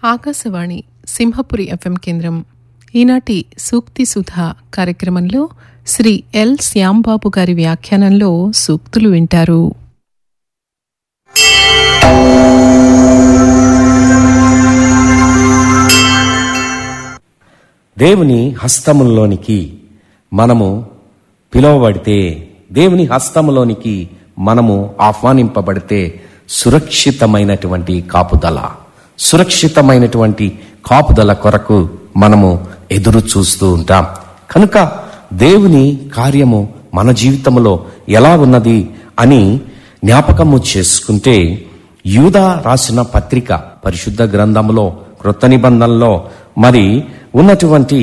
Akashvani Simhapuri FM కేంద్రం. ఈనాటి సూక్తి సుధా కార్యక్రమంలో శ్రీ ఎల్ శ్యాంబాబు గారి వ్యాఖ్యానంలో సూక్తులు వింటారు. దేవుని హస్తములోనికి మనము పిలువబడితే, దేవుని హస్తములోనికి మనము ఆహ్వానింపబడితే సురక్షితమైనటువంటి కాపుదల కొరకు మనము ఎదురు చూస్తూ ఉంటాం. కనుక దేవుని కార్యము మన జీవితంలో ఎలా ఉన్నది అని జ్ఞాపకము చేసుకుంటే, యూదా రాసిన పత్రిక పరిశుద్ధ గ్రంథంలో క్రొత్త నిబంధనలో మరి ఉన్నటువంటి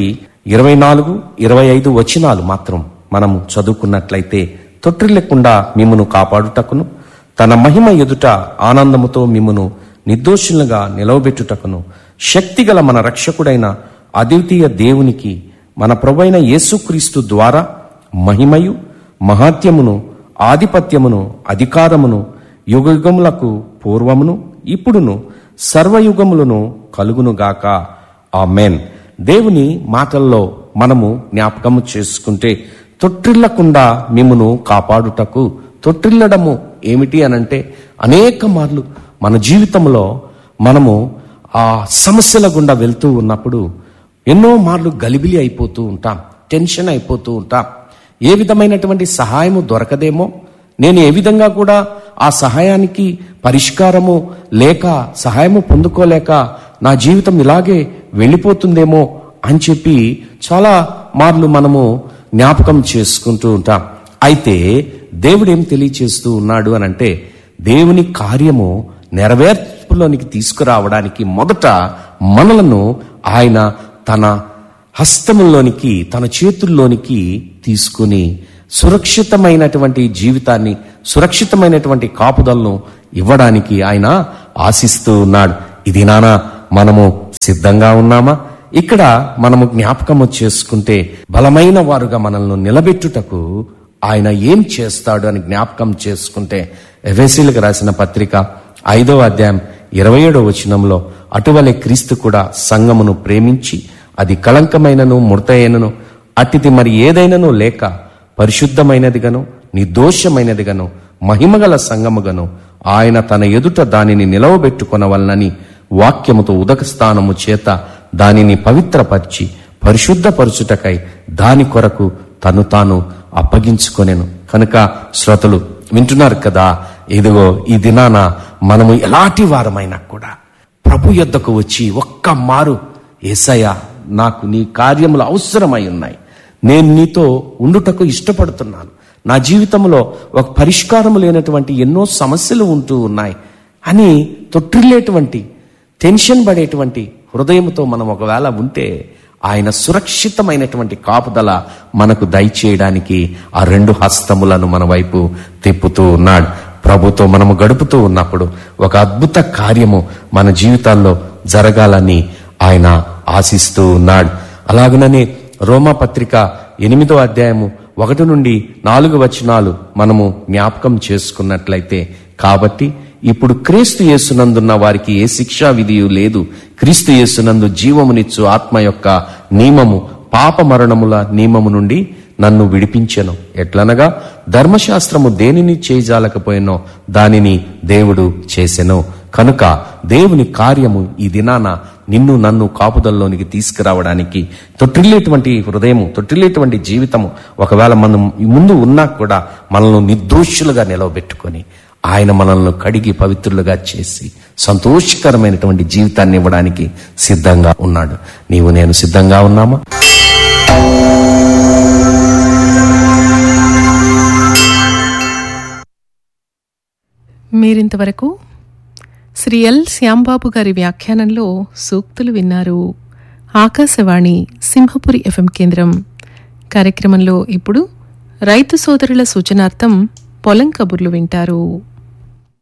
24-25 వచనాలు మాత్రం మనము చదువుకున్నట్లయితే, తొట్టిల్లకుండా మిమ్మును కాపాడుటకును, తన మహిమ ఎదుట ఆనందముతో మిమ్మును నిర్దోషులుగా నిలవబెట్టుటకును, శక్తిగల మన రక్షకుడైన అద్వితీయ దేవునికి మన ప్రభువైన యేసుక్రీస్తు ద్వారా మహిమయు మహాత్యమును ఆధిపత్యమును అధికారమును యుగయుగములకు పూర్వమును ఇప్పుడును సర్వయుగములను కలుగునుగాక. ఆమేన్. దేవుని మాటల్లో మనము జ్ఞాపకము చేసుకుంటే, తొట్టిల్లకుండా మిమ్మును కాపాడుటకు, తొట్టిల్లడము ఏమిటి అనంటే, అనేక మార్లు మన జీవితంలో మనము ఆ సమస్యల గుండా వెళ్తూ ఉన్నప్పుడు ఎన్నో మార్లు గలిబిలి అయిపోతూ ఉంటాం, టెన్షన్ అయిపోతూ ఉంటాం. ఏ విధమైనటువంటి సహాయము దొరకదేమో, నేను ఏ విధంగా కూడా ఆ సహాయానికి పరిష్కారము లేక సహాయము పొందుకోలేక నా జీవితం ఇలాగే వెళ్ళిపోతుందేమో అని చెప్పి చాలా మార్లు మనము జ్ఞాపకం చేసుకుంటూ ఉంటాం. అయితే దేవుడేం తెలియచేస్తూ ఉన్నాడు అనంటే, దేవుని కార్యము నెరవేర్పులోనికి తీసుకురావడానికి మొదట మనలను ఆయన తన హస్తముల్లోనికి, తన చేతుల్లోనికి తీసుకుని సురక్షితమైనటువంటి జీవితాన్ని, సురక్షితమైనటువంటి కాపుదలను ఇవ్వడానికి ఆయన ఆశిస్తూ ఉన్నాడు. ఇది నానా మనము సిద్ధంగా ఉన్నామా? ఇక్కడ మనము జ్ఞాపకము చేసుకుంటే, బలమైన వారుగా మనల్ని నిలబెట్టుటకు ఆయన ఏం చేస్తాడు అని జ్ఞాపకం చేసుకుంటే, ఎఫెసీయులకు రాసిన పత్రిక 5వ అధ్యాయం 27వ వచనంలో, అటువలే క్రీస్తు కూడా సంఘమును ప్రేమించి అది కళంకమైనను ముడతయైనను అట్టిది మరి ఏదైనను లేక పరిశుద్ధమైనదిగాను నిర్దోషమైనదిగాను మహిమగల సంఘముగాను ఆయన తన ఎదుట దానిని నిలవబెట్టుకొనవలనని వాక్యముతో ఉదక స్థానము చేత దానిని పవిత్రపరిచి పరిశుద్ధపరచుటకై దాని కొరకు తను తాను అప్పగించుకొనెను. కనుక శ్రోతలు వింటున్నారు కదా, ఇదిగో ఈ దినాన మనము ఎలాంటి వారమైనా కూడా ప్రభు యొద్దకు వచ్చి ఒక్క మారు, యేసయ్యా నాకు నీ కార్యములు అవసరమై ఉన్నాయి, నేను నీతో ఉండుటకు ఇష్టపడుతున్నాను, నా జీవితంలో ఒక పరిష్కారం లేనటువంటి ఎన్నో సమస్యలు ఉంటూ ఉన్నాయి అని తొట్టిల్లేటువంటి, టెన్షన్ పడేటువంటి హృదయంతో మనం ఒకవేళ ఉంటే, ఆయన సురక్షితమైనటువంటి కాపుదల మనకు దయచేయడానికి ఆ 2 హస్తములను మన వైపు తిప్పుతూ ఉన్నాడు. ప్రభుతో మనము గడుపుతూ ఉన్నప్పుడు ఒక అద్భుత కార్యము మన జీవితాల్లో జరగాలని ఆయన ఆశిస్తూ ఉన్నాడు. అలాగనే రోమా పత్రిక 8వ అధ్యాయము 1 నుండి 4 వచనాలు మనము జ్ఞాపకం చేసుకున్నట్లయితే, కాబట్టి ఇప్పుడు క్రీస్తు యేసునందున్న వారికి ఏ శిక్షా విధియు లేదు, క్రీస్తు యేసునందు జీవమునిచ్చు ఆత్మ యొక్క నియమము పాప మరణముల నియమము నుండి నన్ను విడిపించెను. ఎట్లనగా ధర్మశాస్త్రము దేనిని చేయజాలకపోయినో దానిని దేవుడు చేసెను. కనుక దేవుని కార్యము ఈ దినాన నిన్ను నన్ను కాపుదల్లోనికి తీసుకురావడానికి, తొట్టిల్లేటువంటి హృదయము, తొట్టిల్లేటువంటి జీవితము ఒకవేళ మనం ముందు ఉన్నా కూడా మనల్ని నిర్దోషులుగా నిలవబెట్టుకొని ఆయన మనల్ని కడిగి పవిత్రులుగా చేసి సంతోషకరమైనటువంటి జీవితాన్ని ఇవ్వడానికి సిద్ధంగా ఉన్నాడు. నీవు నేను సిద్ధంగా ఉన్నామా? మీరింతవరకు శ్రీ ఎల్ శ్యాంబాబు గారి వ్యాఖ్యానంలో సూక్తులు విన్నారు. ఆకాశవాణి సింహపురి ఎఫ్ఎం కేంద్రం. కార్యక్రమంలో ఇప్పుడు రైతు సోదరుల సూచనార్థం పొలం కబుర్లు వింటారు.